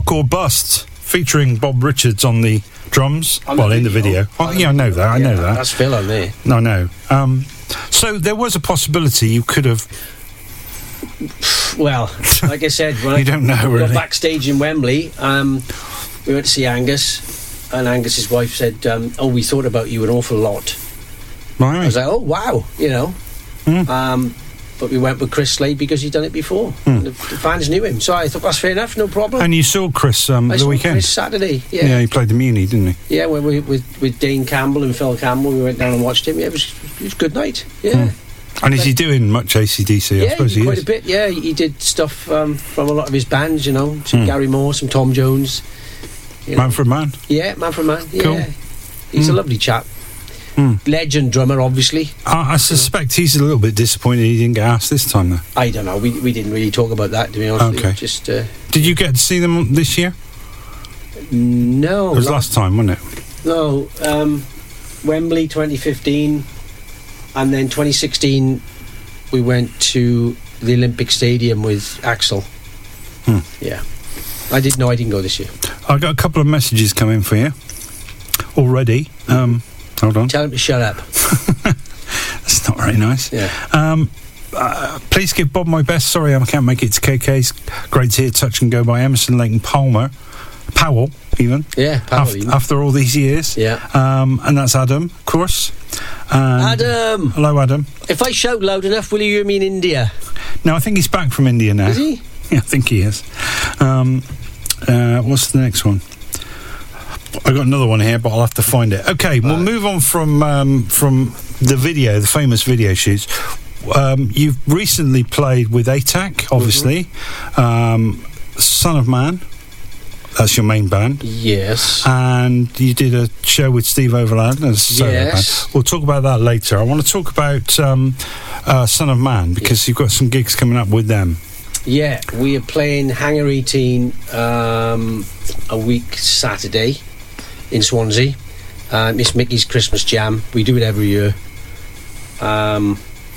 Rock or Bust, featuring Bob Richards on the drums. In the video. Oh, yeah, I know that. I know that. That's Phil on there. No, no. So there was a possibility you could have. Well, like I said, when you don't know, really. Got backstage in Wembley, we went to see Angus, and Angus's wife said, we thought about you an awful lot. Right. I was like, oh, wow, but we went with Chris Slade because he'd done it before. The fans knew him, so I thought that's fair enough, no problem. And you saw Chris the weekend? Chris Saturday, yeah. Yeah, he played the Muni, didn't he? Yeah, with Dane Campbell and Phil Campbell, we went down and watched him. Yeah, it was a good night, yeah. And is he doing much AC/DC? I suppose he is. Quite a bit, yeah. He did stuff from a lot of his bands, some Gary Moore, some Tom Jones. Man for a Man? Yeah, Man for a Man, yeah. Cool. He's a lovely chap. Legend drummer, obviously. I suspect he's a little bit disappointed he didn't get asked this time, though. I don't know. We didn't really talk about that, to be honest. Okay. Just. Did you get to see them this year? No. It was last time, wasn't it? No. Wembley 2015, and then 2016 we went to the Olympic Stadium with Axl. Yeah. I didn't go this year. I got a couple of messages coming for you already. Hold on. Tell him to shut up. That's not very nice. Yeah. Please give Bob my best. Sorry, I can't make it to KK's. Great to hear Touch and Go by Emerson, Lake and Powell, even. Yeah, Powell. After all these years. Yeah. And that's Adam, of course. Adam! Hello, Adam. If I shout loud enough, will you hear me in India? No, I think he's back from India now. Is he? Yeah, I think he is. What's the next one? I got another one here, but I'll have to find it. Okay, we'll move on from the video, the famous video shoots. You've recently played with ATAC, obviously. Son of Man, that's your main band. Yes. And you did a show with Steve Overland as a solo band. We'll talk about that later. I want to talk about Son of Man, because you've got some gigs coming up with them. Yeah, we are playing Hangar 18 a week Saturday in Swansea. Miss Mickey's Christmas Jam. We do it every year. And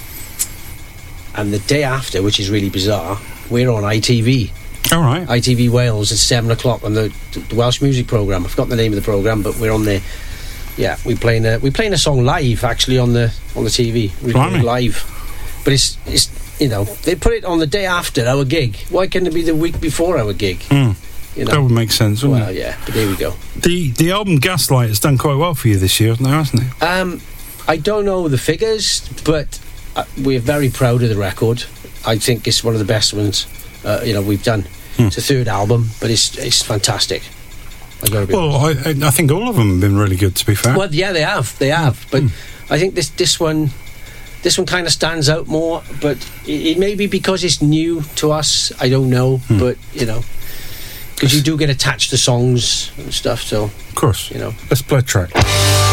the day after, which is really bizarre, we're on ITV. All right. ITV Wales at 7 o'clock on the Welsh music programme. I forgot the name of the programme, but we're on there. Yeah, we're playing a song live, actually, on the TV. We're live. But it's they put it on the day after our gig. Why can't it be the week before our gig? That would make sense, wouldn't it? Well, yeah, but there we go. The album Gaslight has done quite well for you this year, hasn't it? I don't know the figures, but we're very proud of the record. I think it's one of the best ones we've done. It's a third album, but it's fantastic. I think all of them have been really good, to be fair. Well, yeah, they have. But I think this one kind of stands out more. But it may be because it's new to us. I don't know, but because you do get attached to songs and stuff. So of course, let's play a track.